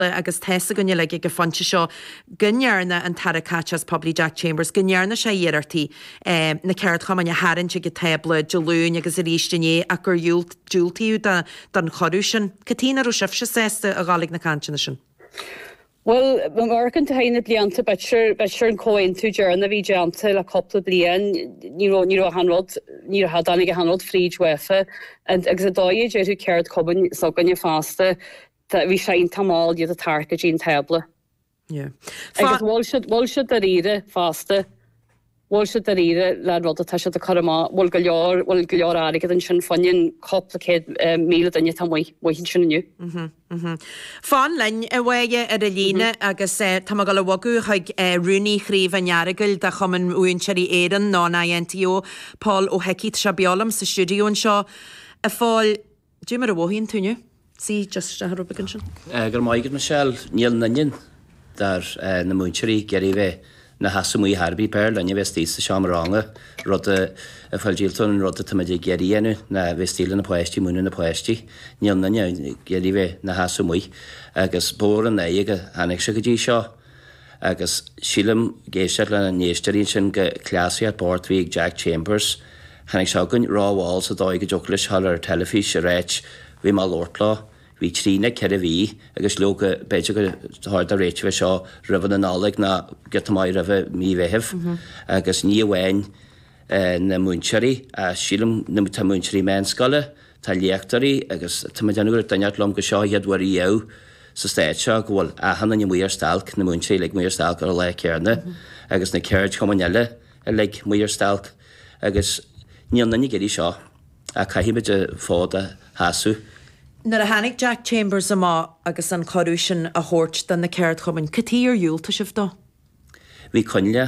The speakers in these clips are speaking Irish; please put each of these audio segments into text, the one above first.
agus teessa gonne le go fanse seo gunnearna an tar catchas Publi Jack Chambers gunnearna sé dhéartí na ceart chamanne haintse go tebla deún agus a ríistené a gur dúltíú don choú sin Catína ú sibse sésta a gálig na canna sin. Well, when working to hain blianta, but sure in coin to journey vi janta la couple blian, you had done a handled free wefa, and exadoye who cared common so gun you faster that we shine tamal you the tarka jean table. Yeah. Wall should the reader faster. Wall should the reader lad rod tasha the karama wal galyor arig and shin funny complicate meal than you tam we shin you. Fan lein a waige a lína agus tamagal a wagu haig rúni chríf an jaragul da chaman uinchari éan ná na NTO Paul ó hekit shabialam sa studion seo a fáil Jimmer a wohin túnne sí just a harbegan sin. Gur maigad Michelle níl nanin dar na muinchari geri ve na hasumui harbi perl an vesti sa shamranga rod a falgilton rod a tamadi gerienu na vestil na poesti mun na poesti níl na geri ve na hasumui agus bor an eiga hanek shagaji sha agus shilam geisha na nesterin sin klasia Bortvig Jack Chambers hanek shagun raw walls a doige joklish haller telefish rech vi mal ortla vi trina keravi agus loka beja hard a rich we sha riven an aleg na get my river mi vehev agus ní wein na munchari a shilum na munchari man skala taliactory agus tamadanu tanyat lom go sha yad wari yau sa state sha gol a hanan ni muir stalk na munchari like muir stalk or like kerna agus na carriage comanelle like muir stalk agus ní na ni geri sha a kahibe foda hasu. Na a hanig Jack Chambers ama agus an choúsin a hort den na ceart chumin catíir dúlta sibh Bhí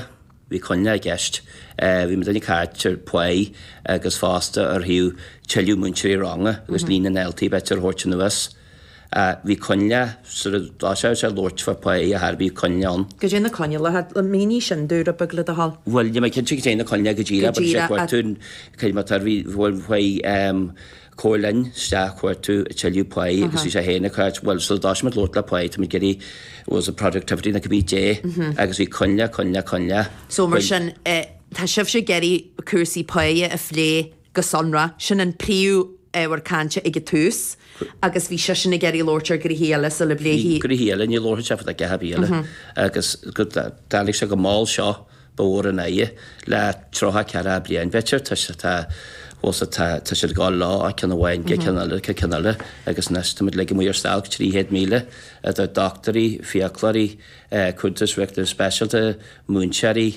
conne gist. Bhí me denna cartir poí agus fásta ar hiú teú muintirí ranga agus lína neltaí betar hort nuas. Bhí conne dá se lort fa poí a harbí conneán. Go dé na conne le le míní sin dúr a bagla a hall. Well, me cin déna conne go ddíra tún tar bhí bhfuil Corlin stack where to you pay because she's a hen well so dashmat lot la pay to me geri was a productivity that could be J agus we conja so marsin ta sif se geri cursi pay a flé go sonra sin an priu war cancha ige tús agus vi sin geri lorcher gri hele so le bléhi gri hele ni lorcher for that gabiele agus good dalig se go mal sha bor an eie la troha carabia en vetcher ta was ta should go law I can wine canale agus nestimate like muir stalk 3 míle at a doctory fiaclary kuntas rector specialty mooncherry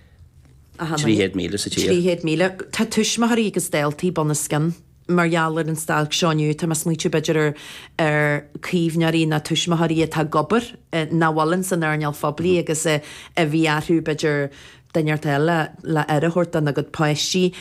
3 míle sa 3 míle ta tuisma har agus deltí bonascan Marialler an stalk seanú tá mas muite beidir cíomhnearí na tuismaharí tá gobar na wallan san arneal fabli agus a bhíarú beidir daart eile le airthirta na go páistí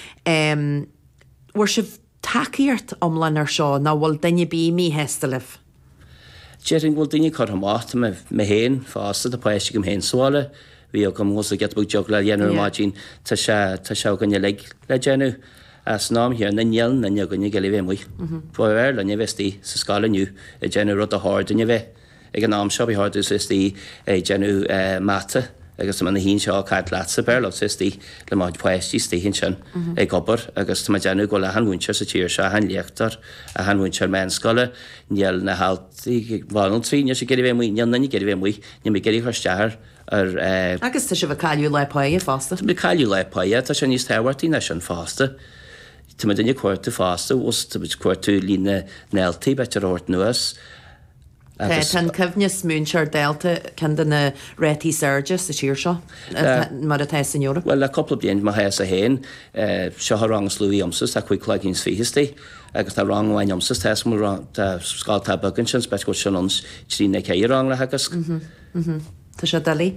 War se takeíart omlan ar seo na bhfuil daine bí mí hestalih. Jering bhfuil daine chu máta me héin fásta a páiste go héin sáile, bhí go mó a get bú jog le dhéanú máidín tá se gonne le déanú as nám hir na neal na gonne geile bhéh mu. Fuir le vestí sa scalaniu a déanú rud a háir daine bheith ag an nám seo bhí háú istí déanú mata. agus man hín seo cad lása bear lotí le máid poisttí stíhinn sin ag gobar agus tá deanú go le hanhúintear sa tíir se han leachtar a hanhúintear men scoile níl na haltaí bhil trí sé geidir bhéh muí na geidir bhéh muí ní mé geirí chustear ar agus tá se bh caiú lepáí fásta. Tá caiú lepáí tá sé níos tehairtaí na sin fásta. Tá duine cuairta fásta os cuairtú lína neltaí betar ort nuas. Tan cyfnes múnseir delta can na rétí surges a tíir seo mar a teis in Europa? Well, a couple of blian ma heas a hen seo rang slúí omsas a chuig leigín svíhistí agus tá ranghain omsas teis mú sáiltá bagin sin spe go sin ons trí na cé rang le hagus. Tá se dalí.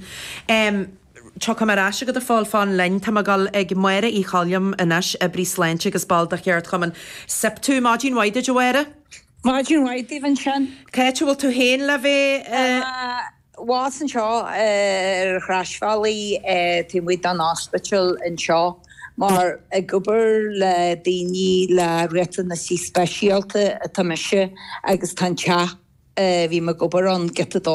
Cho mar as go a fáil fáin lein tá gal ag muire í chaliam inis a brís leinte agus balda cheart chuman septú mágin waide joire? Margin White even sin. Keitúil tú héin le bheith Was an seo Crashvalley tí mu an hospital in seo mar a gobar le daoine le rétan na sí speisialta a tamise agus tan tea bhí me gobar an get